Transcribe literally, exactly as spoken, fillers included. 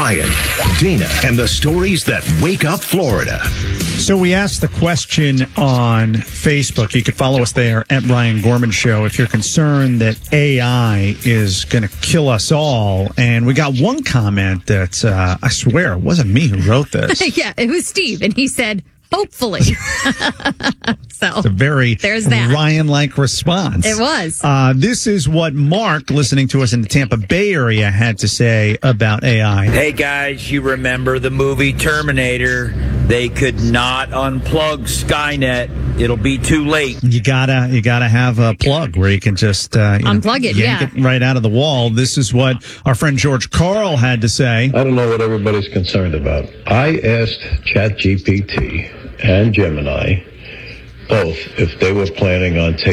Ryan, Dana, and the stories that wake up Florida. So we asked the question on Facebook. You could follow us there at Ryan Gorman Show if you're concerned that A I is going to kill us all. And we got one comment that uh, I swear it wasn't me who wrote this. Yeah, it was Steve, and he said, hopefully. So it's a very there's that. Ryan-like response. It was. Uh, this is what Mark, listening to us in the Tampa Bay area, had to say about A I. Hey, guys, you remember the movie Terminator? They could not unplug Skynet. It'll be too late. You gotta, you gotta have a plug where you can just uh, you unplug know, it, yank yeah, it right out of the wall. This is what our friend George Carl had to say. I don't know what everybody's concerned about. I asked ChatGPT and Gemini both if they were planning on taking